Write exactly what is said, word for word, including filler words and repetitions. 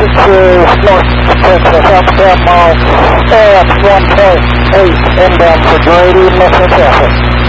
sixty-two, North Texas, outbound mile, at one point eight, inbound for Grady, Mississippi.